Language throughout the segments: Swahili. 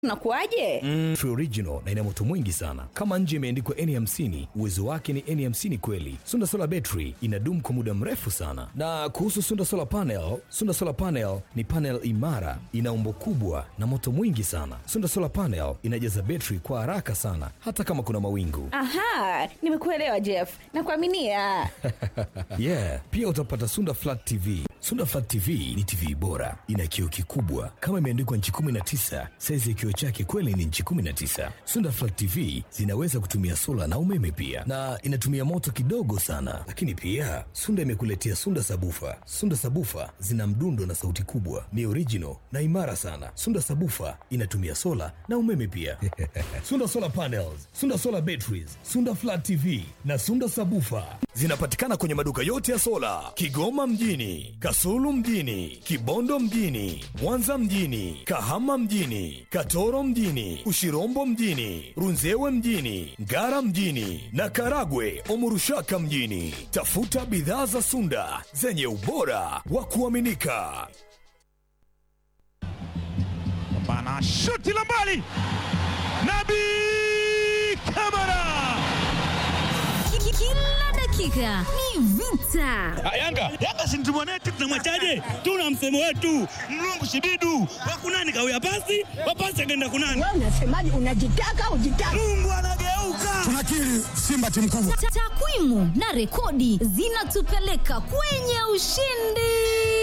Nakuaje? Free original na ina moto mwingi sana. Kama nje imeandikwa N50, uwezo wake ni N50 kweli. Sunda Solar Battery inadumu kwa muda mrefu sana. Na kuhusu Sunda Solar Panel ni panel imara, ina umbo kubwa na moto mwingi sana. Sunda Solar Panel inajaza battery kwa haraka sana hata kama kuna mawingu. Aha, nimekuelewa Jeff. Nakuaminia. Yeah, pia utapata Sunda Flat TV. Sunda Flat TV ni TV bora, ina kioo kikubwa kama imeandikwa inchi 19. Size ya kioo chake kweli ni inchi 19. Sunda Flat TV zinaweza kutumia sola na umeme pia, na inatumia moto kidogo sana. Lakini pia Sunda imekuletea Sunda Sabufa. Sunda Sabufa zina mdundo na sauti kubwa, ni original na imara sana. Sunda Sabufa inatumia sola na umeme pia. Sunda Solar Panels, Sunda Solar Batteries, Sunda Flat TV na Sunda Sabufa zinapatikana kwenye maduka yote ya sola Kigoma mjini, Kasulu mjini, Kibondo mjini, Mwanza mjini, Kahama mjini, Katoro mjini, Ushirombo mjini, Runzewe mjini, Ngara mjini na Karagwe Omurushaka mjini. Tafuta bidhaa za Sunda zenye ubora wa kuaminika. Bana shuti la mbali. Nabi Kamara. Kila dakika ni vita. Yanga si mtu mwanetu, tunamwachaje? Tuna msemo wetu, Mlungu shibidu, wakunani kawia pasi, wapasi akaenda kunani. Wewe unasemaje? Unajitaka ujitaka. Mungu anageuka. Tunakiri Simba timu kubwa. Takwimu na rekodi zinatupeleka kwenye ushindi.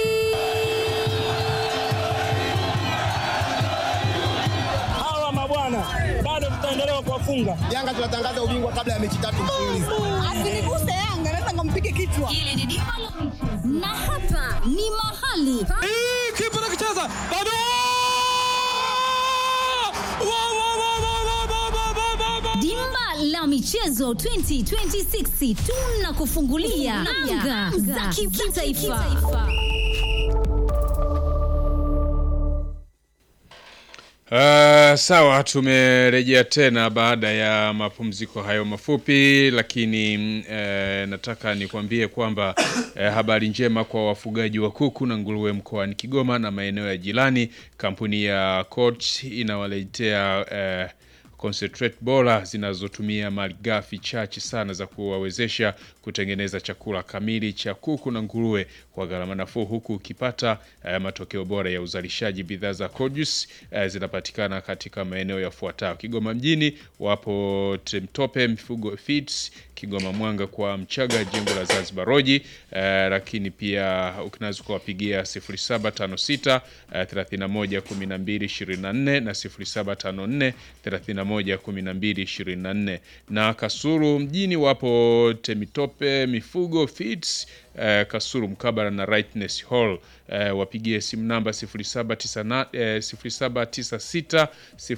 Hawa mabwana bado tutaendelea kuwafunga. Yanga tunatangaza ubingwa kabla ya mechi 3 mfululizo. Asiniguse Yanga, naweza kumpige kichwa. Hili ni dimba la michezo. Na hapa ni mahali Kipa anakicheza. Bado! dimba la michezo 2026. Tunakufungulia anga za kitaifa. Sawa, tumerejea tena baada ya mapumziko hayo mafupi, lakini nataka nikwambie kwamba habari njema kwa wafugaji wa kuku na nguruwe mkoani Kigoma na maeneo ya jirani. Kampuni ya Coach inawaletea concentrate bora zinazotumia malighafi chache sana za kuwawezesha kutengeneza chakula kamili cha kuku na nguruwe kwa gharama nafuu, huku ukipata matokeo bora ya uzalishaji. Bidhaa za Cojus zinapatikana katika maeneo yafuatayo: Kigoma mjini wapo Temtope Mifugo Feeds, Kigoma Mwanga kwa Mchaga, jengo la Zanzibar Roji, lakini pia ukinaweza kuwapigia 0756 31 12 24 na 0754 31 12 24. Na Kasulu mjini wapo Temitope Mifugo Feeds, Kasulu mkabala na Rightness Hall, wapigie simu namba 0796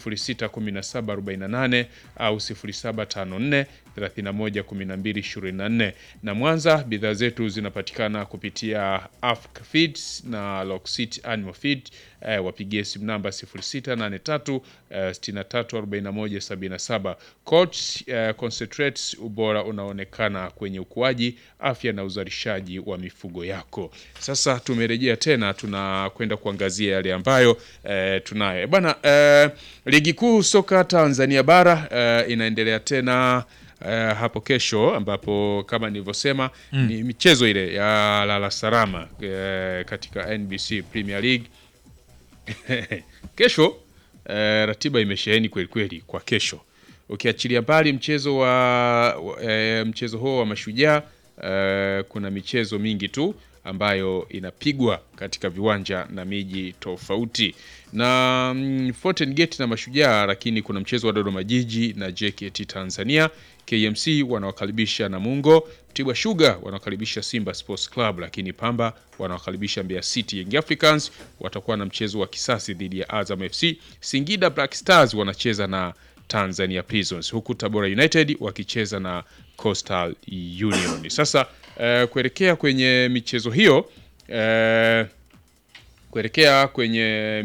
061748 au 0754 31 12 24. Na Mwanza bidhaa zetu zinapatikana kupitia Africa Feeds na Locksit Animal Feed, wapigie simu namba 0683 634177. Coach concentrates, ubora unaonekana kwenye ukuaji, afya na uzalishaji wa mifugo yako. Sasa tumerejea tena, tunakwenda kuangazia yale ambayo tunayo. Bwana, ligi kuu soka Tanzania bara inaendelea tena hapo kesho, ambapo kama nilivyosema ni michezo ile ya lala salama katika NBC Premier League. Kesho ratiba imesheheni kweli kweli kwa kesho. Ukiachilia mbali mchezo huo wa Mashujaa, kuna michezo mingi tu ambayo inapigwa katika viwanja na miji tofauti. Na Fountain Gate na Mashujaa, lakini kuna mchezo wa Dodoma Jiji na JKT Tanzania. KMC wanawakaribisha Namungo, Mtibwa Sugar wanawakaribisha Simba Sports Club, lakini Pamba wanawakaribisha Mbeya City. Young Africans watakuwa na mchezo wa kisasi dhidi ya Azam FC. Singida Black Stars wanacheza na Tanzania Prisons, huku Tabora United wakicheza na Coastal Union. Sasa kuelekea kwenye michezo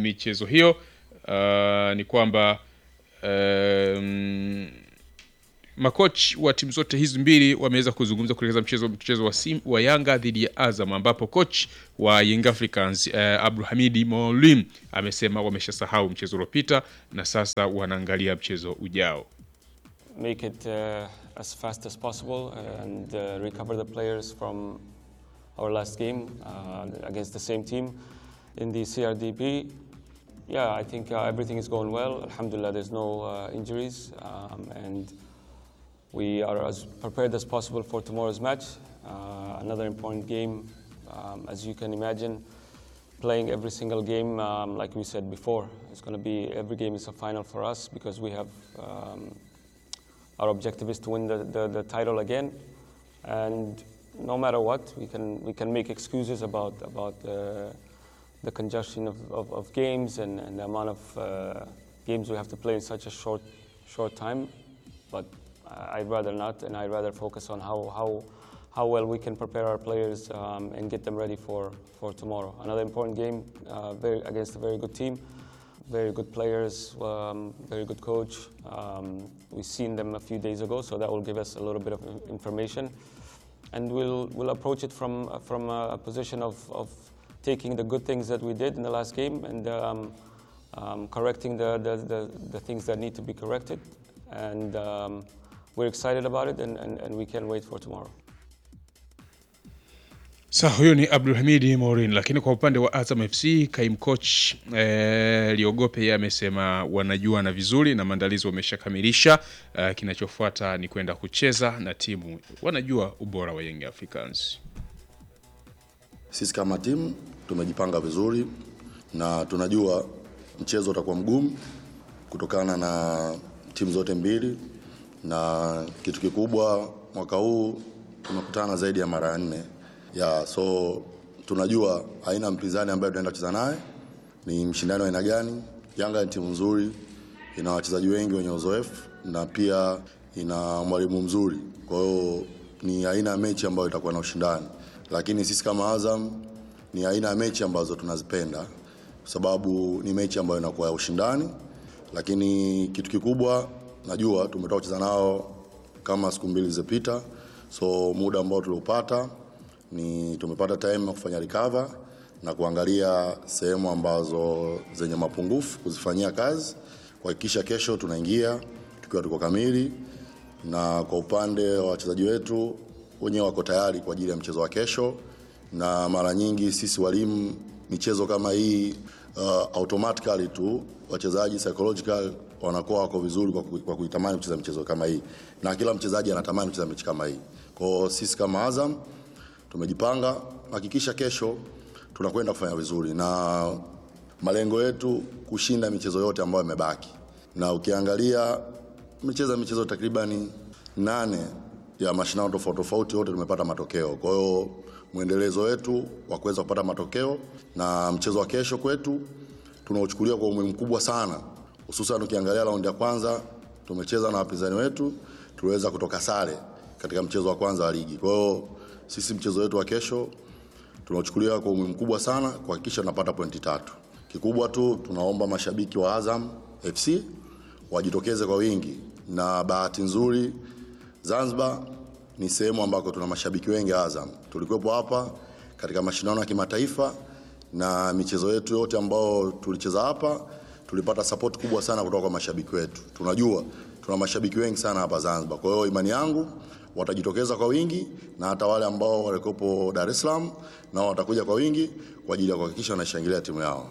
hiyo ni kwamba Makochi wa timu zote hizi mbili wameweza kuzungumza kuelekea mchezo wa Yanga dhidi ya Azam, ambapo coach wa Young Africans Abdulhamid Molim amesema wameshasahau mchezo uliopita na sasa wanaangalia mchezo ujao. Make it as fast as possible and recover the players from our last game against the same team in the CRDP. Yeah, I think everything is going well. Alhamdulillah, there's no injuries, and we are as prepared as possible for tomorrow's match. Another important game, as you can imagine, playing every single game, like we said before, it's going to be, every game is a final for us because we have, our objective is to win the title again. And no matter what, we can make excuses about the congestion of games and the amount of games we have to play in such a short time. But I'd rather not, and I'd rather focus on how well we can prepare our players and get them ready for tomorrow. Another important game against a very good team, very good players, very good coach. We've seen them a few days ago, so that will give us a little bit of information. And we'll approach it from a position of taking the good things that we did in the last game and correcting the things that need to be corrected. And we're excited about it and we can't wait for tomorrow. Huyo ni Abdulhamid Morin. Lakini kwa upande wa Azam FC, kaimu coach Liogope yeye amesema wanajua na vizuri na maandalizi wameshakamilisha. Kinachofuata ni kwenda kucheza na timu wanajua ubora wa Young Africans. Sisi kama timu tumejipanga vizuri na tunajua mchezo utakuwa mgumu kutokana na timu zote mbili, na kitu kikubwa mwaka huu tumekutana zaidi ya mara 4. So tunajua aina mpinzani ambaye tunaenda kucheza naye ni mshindano wa aina gani. Yanga ni timu nzuri, ina wachezaji wengi wenye uzoefu na pia ina mwalimu mzuri. Kwa hiyo ni aina ya mechi ambayo itakuwa na ushindani. Lakini sisi kama Azam ni aina ya mechi ambazo tunazipenda kwa sababu ni mechi ambayo inakuwa ya ushindani. Lakini kitu kikubwa najua tumetoka kucheza nao kama siku 2 zilizopita. So muda ambao tuliopata ni tumepata time ya kufanya recover na kuangalia sehemu ambazo zenye mapungufu kuzifanyia kazi, kuhakikisha kesho tunaingia tukiwa tuko kamili. Na kwa upande wa wachezaji wetu wenyewe wako tayari kwa ajili ya mchezo wa kesho. Na mara nyingi sisi walimu michezo kama hii automatically tu wachezaji psychological wanakuwa wako vizuri kwa kuitamani kucheza mchezo kama hii, na kila mchezaji anatamani kucheza mechi kama hii. Kwa sisi kama Azam tumejipanga hakikisha kesho tunakwenda kufanya vizuri, na malengo yetu kushinda michezo yote ambayo imebaki. Na ukiangalia michezo takriban 8 ya mashindano tofauti yote tumepata matokeo. Kwa hiyo muendelezo wetu wa kuweza kupata matokeo na mchezo wa kesho kwetu tunauchukulia kwa umuhimu mkubwa sana, hususan ukiangalia raundi ya kwanza tumecheza na wapinzani wetu, tuliweza kutoka sare katika mchezo wa kwanza wa ligi. Kwa hiyo sisi mchezo wetu wa kesho tunauchukulia kwa umuhimu mkubwa sana kuhakikisha tunapata pointi 3. Kikubwa tu tunaomba mashabiki wa Azam FC wajitokeze kwa wingi, na bahati nzuri Zanzibar ni sehemu ambako tuna mashabiki wengi Azam. Tulikuwepo hapa katika mashindano ya kimataifa na michezo yetu yote ambao tulicheza hapa tulipata support kubwa sana kutoka kwa mashabiki wetu. Tunajua tuna mashabiki wengi sana hapa Zanzibar. Kwa hiyo imani yangu watajitokeza kwa wingi, na hata wale ambao walikopo Dar es Salaam nao watakuja kwa wingi kwa ajili ya kuhakikisha wanashangilia timu yao.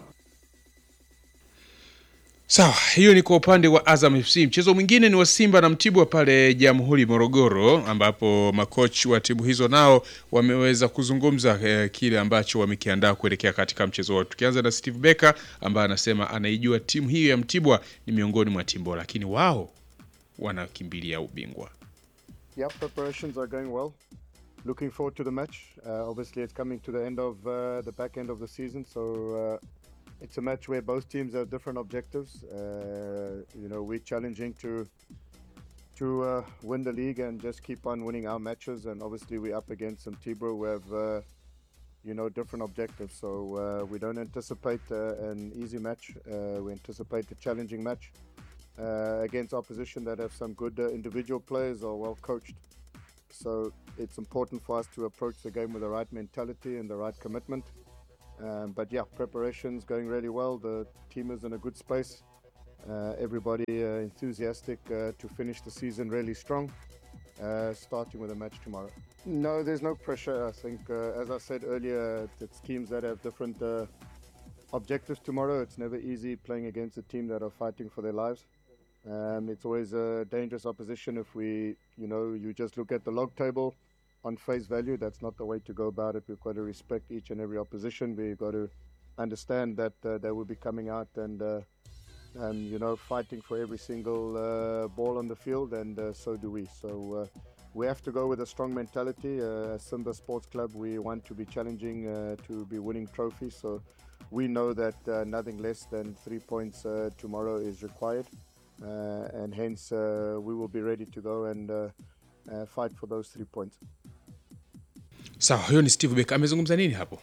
Hiyo ni kwa upande wa Azam FC. Mchezo mwingine ni wa Simba na Mtibwa pale Jamhuri Morogoro, ambapo makochi wa timu hizo nao wameweza kuzungumza kile ambacho wamekiandaa kuelekea katika mchezo wao. Tukianza na Steve Becker ambaye anasema anaijua timu hiyo ya Mtibwa ni miongoni mwa timu bora, lakini wao wanakimbilia ubingwa. Yeah, preparations are going well. Looking forward to the match. Obviously it's coming to the end of the back end of the season, so it's a match where both teams have different objectives. We're challenging to win the league and just keep on winning our matches. And obviously we're up against some Tibro who have, different objectives. So we don't anticipate an easy match. We anticipate a challenging match. against opposition that have some good individual players or well coached. So it's important for us to approach the game with the right mentality and the right commitment. But yeah, preparation's going really well. The team is in a good space. Everybody enthusiastic to finish the season really strong, starting with a match tomorrow. No, there's no pressure. I think, as I said earlier, it's teams that have different objectives tomorrow. It's never easy playing against a team that are fighting for their lives. It's always a dangerous opposition if you just look at the log table on face value. That's not the way to go about it. We've got to respect each and every opposition. We've got to understand that they will be coming out and fighting for every single ball on the field, and so do we. So we have to go with a strong mentality. As Simba Sports Club, we want to be challenging to be winning trophies. So we know that nothing less than 3 points tomorrow is required, and hence we will be ready to go and fight for those 3 points. Sawa, huyo ni Steve Beck. Amezungumza nini hapo?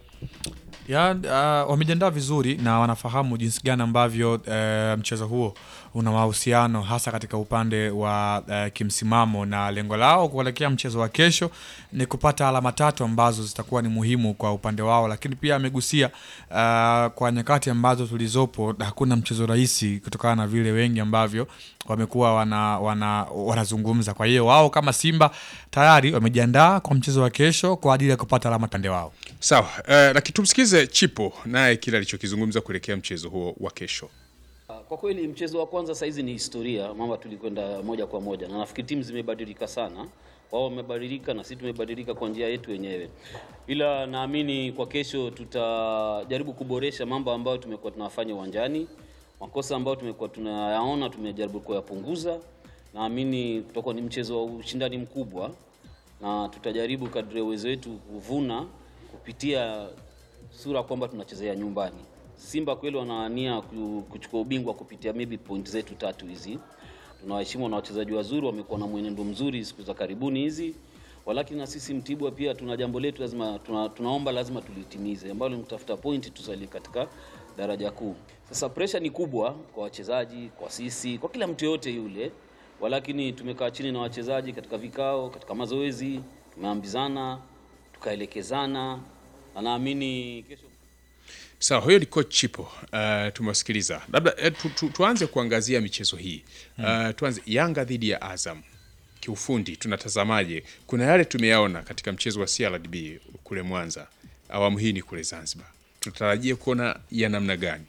Wamejiandaa vizuri na wanafahamu jinsi gani ambavyo mchezo huo una mahusiano hasa katika upande wa kimsimamo, na lengo lao kuelekea mchezo wa kesho ni kupata alama 3 ambazo zitakuwa ni muhimu kwa upande wao. Lakini pia amegusia kwa nyakati ambazo tulizopo hakuna mchezo rahisi kutokana na vile wengi ambavyo wamekuwa wanazungumza. Kwa hiyo wao kama Simba tayari wamejiandaa kwa mchezo wa kesho kwa ajili ya kupata alama pande wao. Sawa, lakini tumsikize Chipo naye kile alichokizungumza kuelekea mchezo huo wa kesho. Kwa kweli mchezo wa kwanza saizi ni historia, mama tulikwenda moja kwa moja, na nafikiri timu zimebadilika sana. Wao wamebadilika na sisi tumebadilika kwa njia yetu wenyewe. Ila naamini kwa kesho tutajaribu kuboresha mambo ambayo tumekuwa tunafanya uwanjani. Makosa ambayo tumekuwa tunayaona tumejaribu kuyapunguza. Naamini tutakuwa ni mchezo wa ushindani mkubwa, na tutajaribu kadri ya uwezo wetu kuvuna kupitia sura kwamba tunachezea nyumbani. Simba kweli wanaania kuchukua ubingwa kupitia maybe point zetu 3 hizi. Tunawaheshimu na wachezaji wazuri, wamekuwa na mwenendo mzuri siku za karibuni hizi. Walakini na sisi Mtibwa pia tuna jambo letu lazima tunaomba lazima tulitimize, ambalo ni kutafuta point tusalie katika daraja kuu. Sasa pressure ni kubwa kwa wachezaji, kwa sisi, kwa kila mtu yote yule. Walakini tumekaa chini na wachezaji katika vikao, katika mazoezi, tumeambizana, tukaelekezana, na naamini kesho. Sawa, huyo ni coach Chipo. Tumewasikiliza. Labda tuanze kuangazia michezo hii. Tuanze Yanga dhidi ya Azam. Kiufundi tunatazamaje? Kuna yale tumeyaona katika mchezo wa CRDB kule Mwanza. Awamu hii ni kule Zanzibar. Tunatarajia kuona ya namna gani?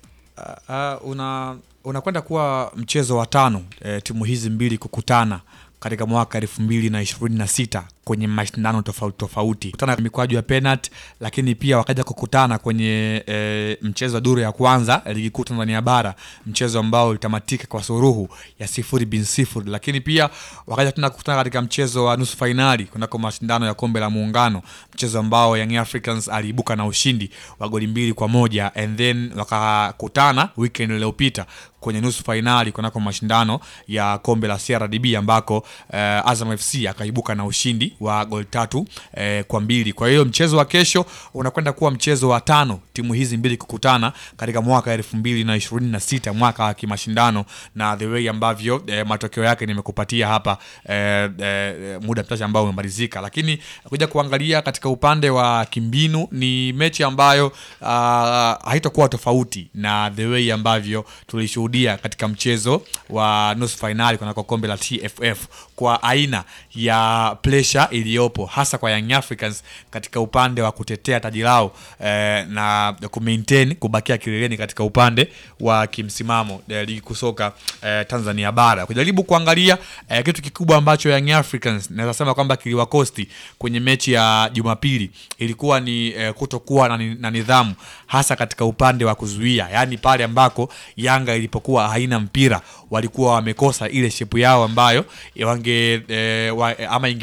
Unakwenda kuwa mchezo wa 5 timu hizi mbili kukutana katika mwaka 2026 kwenye mashindano tofauti. Kutana mikwaju ya penalty, lakini pia wakaja kukutana kwenye mchezo wa duru ya kwanza ligi kuu Tanzania bara, mchezo ambao ulitamatika kwa suruhu ya 0-0. Lakini pia wakaja tena kukutana katika mchezo wa nusu finali kunako mashindano ya kombe la muungano, mchezo ambao Young Africans aliibuka na ushindi wa goli 2-1, and then wakakutana weekend iliyopita kwenye nusu finali kunako mashindano ya kombe la CRDB ambako Azam FC akaibuka na ushindi wa goli 3-2. Kwa hiyo mchezo wa kesho unakwenda kuwa mchezo wa 5 timu hizi mbili kukutana katika mwaka 2026, mwaka wa kimashindano, na the way ambavyo matokeo yake nimekupatia hapa muda mchache ambao umemalizika. Lakini kuja kuangalia katika upande wa kimbinu, ni mechi ambayo haitakuwa tofauti na the way ambavyo tulishuhudia katika mchezo wa nusu finali kunako kombe la TFF, kwa aina ya pressure iliyopo hasa kwa Young Africans katika upande wa kutetea taji lao na kumaintain kubakia kileleni katika upande wa kimsimamo ligi kusoka Tanzania bara. Kujaribu kuangalia kitu kikubwa ambacho Young Africans naweza sema kwamba kiliwakosti kwenye mechi ya Jumapili ilikuwa ni kutokuwa na nidhamu hasa katika upande wa kuzuia, yani pale ambako Yanga ilipokuwa haina mpira walikuwa wamekosa ile shape yao ambayo ama ingeweza kuwasaidia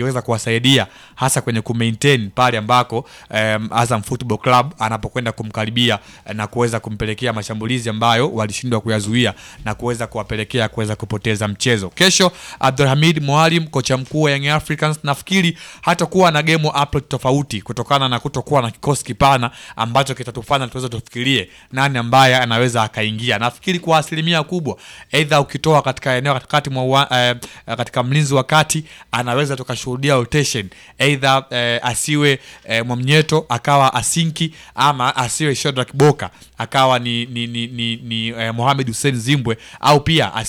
kumsaidia hasa kwenye kumaintain pale ambako Azam Football Club anapokwenda kumkaribia na kuweza kumpelekea mashambulizi ambayo walishindwa kuyazuia na kuweza kuwapelekea kuweza kupoteza mchezo. Kesho Abdulhamid Mwalim, kocha mkuu wa Young Africans, nafikiri hatakuwa na game approach tofauti kutokana na kutokuwa na kikosi kipana ambacho kitatufanya tuweze tufikirie nani ambaye anaweza akaingia. Nafikiri kwa asilimia kubwa either ukitoa katika eneo katikati katika mlinzi wa kati anaweza tukashuhudia rotation, either asiwe Mwamnyeto akawa Asinki, ama asiwe Shadrack Boka akawa ni Mohamed Hussein Zimbwe, au pia